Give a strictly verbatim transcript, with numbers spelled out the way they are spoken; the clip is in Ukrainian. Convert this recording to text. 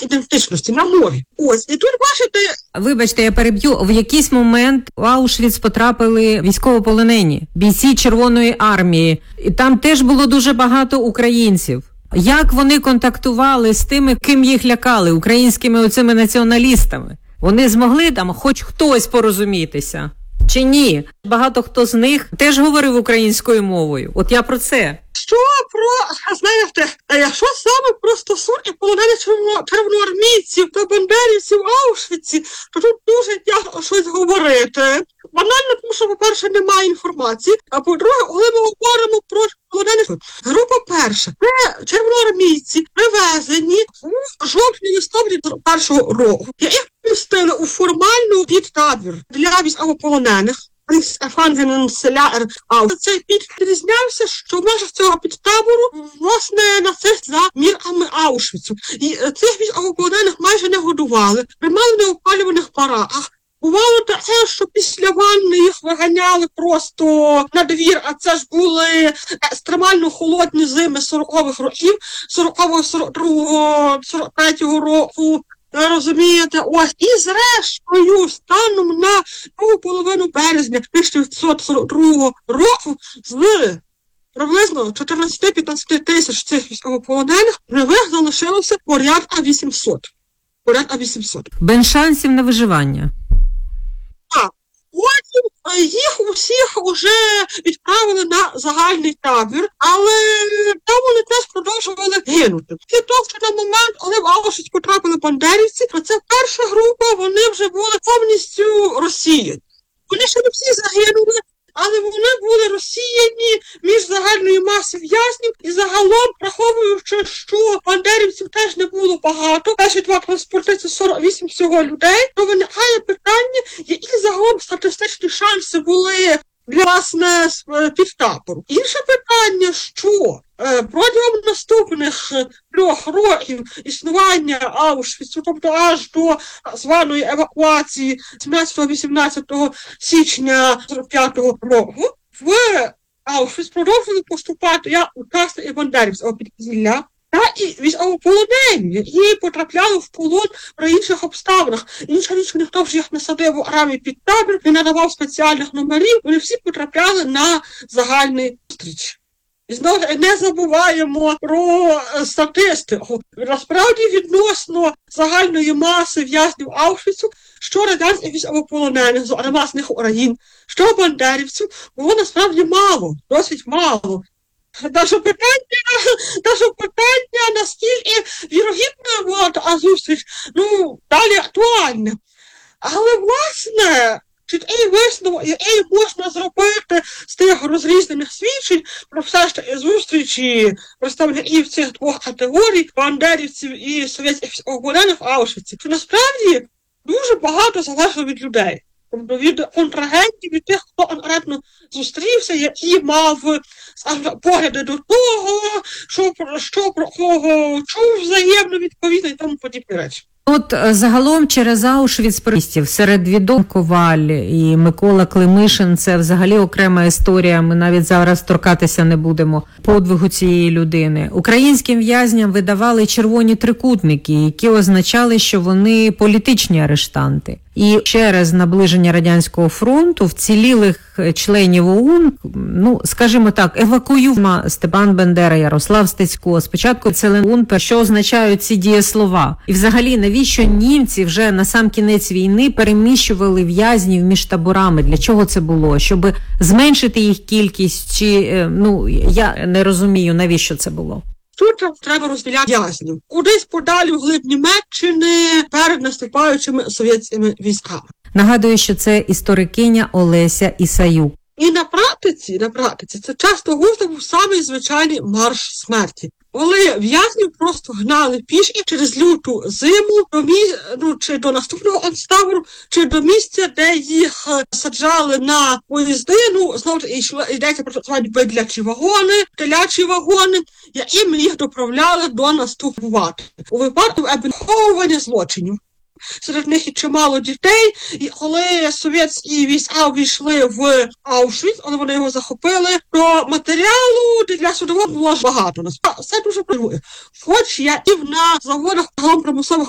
ідентичності, на мові. Ось, і тут бачите... Вибачте, я переб'ю. В якийсь момент в Аушвіц потрапили військовополонені, бійці Червоної армії. І там теж було дуже багато українців. Як вони контактували з тими, ким їх лякали, українськими оцими націоналістами? Вони змогли там хоч хтось порозумітися? Чи ні? Багато хто з них теж говорив українською мовою. От я про це. Що про, знаєте, якщо саме про стосунки полонених червоноармійців та бандерівців в Аушвіці, то тут дуже тяжко щось говорити. Банально, тому що, по-перше, немає інформації, а по-друге, коли ми говоримо про полонених, група перша, це червоноармійці привезені у жовтні-листопаді першого року. Я їх пустили у формальну підтабір для військовополонених. Цей підтабір відрізнявся, що майже з цього підтабору, власне, нацист за мірками Аушвіцу. І цих військовополонених майже не годували, приймали в неопалюваних бараках. Бувало таке, що після ванни їх виганяли просто на двір, а це ж були екстремально холодні зими сорокових років, сорокового, сорок другого, сорок третього року. Розумієте, ось. І зрештою, станом на другу половину березня тисяча дев'ятсот сорок другого року з приблизно чотирнадцять-п'ятнадцять тисяч цих військовополонених живих залишилося порядка вісімсот. Порядка вісімсот. Без шансів на виживання. Так. Потім їх усіх уже відправили на загальний табір, але там вони теж продовжували гинути. І то, що на момент, коли в Аушвіц потрапили бандерівці, то ця перша група, вони вже були повністю розсіяні. Вони ще не всі загинули, але вони були розсіяні між загальною масою в'язнів, і загалом, враховуючи, що бандерівців теж не було багато, перші два транспорти – це сорок вісім всього людей, то виникає питання, які загалом статистичні шанси були для, власне, підтабору. Інше питання, що е, протягом наступних трьох років існування Аушвіцу, тобто аж до званої евакуації сімнадцятого-вісімнадцятого січня сорок п'ятого року, в Аушвіц продовжували поступати як учасники і бандерівці підпілля, та і військовополонені, які потрапляли в полон при інших обставинах. Інша річ, ніхто вже їх не садив у армії під табір, не надавав спеціальних номерів, вони всі потрапляли на загальний зустріч. І знову не забуваємо про статистику. Насправді, відносно загальної маси в'язнів Аушвіцу, що радянських військовополонених, зокрема з них Україн, що бандерівців, було насправді мало, досить мало. Та що питання, та що питання, наскільки вірогідною була та зустріч, ну, далі актуальне. Але, власне, чіткий висновок, який можна зробити з тих розрізнених свідчень про все ж таки зустрічі представників цих двох категорій, бандерівців і совєтських військовополонених в Аушвіці, що насправді дуже багато залежало від людей. Тобто від контрагентів, від тих, хто конкретно зустрівся, який мав, скажімо, погляди до того, що, що про кого чув взаємно відповідно і тому подібні речі. От загалом через Аушвіц проїздів серед відомих Коваль і Микола Климишин – це взагалі окрема історія, ми навіть зараз торкатися не будемо подвигу цієї людини. Українським в'язням видавали червоні трикутники, які означали, що вони політичні арештанти. І через наближення Радянського фронту вцілілих членів ОУН, ну, скажімо так, евакуювали Степан Бандера, Ярослав Стецько. Спочатку це ОУН, що означають ці дієслова. І взагалі, навіщо німці вже на сам кінець війни переміщували в'язнів між таборами? Для чого це було? Щоб зменшити їх кількість? Чи, ну, я не розумію, навіщо це було? Тут треба розділяти в'язнів. Кудись подалі в глиб Німеччини перед наступаючими совєтськими військами. Нагадую, що це історикиня Олеся Ісаюк. І на практиці, на практиці, це часто густо був самий звичайний марш смерті. Коли в'язнів просто гнали пішки через люту зиму до мі... ну, чи до наступного концтабору, чи до місця, де їх саджали на поїзди. Ну, знову йдеться про так звані бедлячі вагони, телячі вагони, яким їх доправляли до наступувати. У випадку обмінковування злочинів. Серед них і чимало дітей, і коли совєтські війська увійшли в Аушвіц, коли вони його захопили, то матеріалу для судового було багато. Все дуже працює. Хоч я і на заводах промислових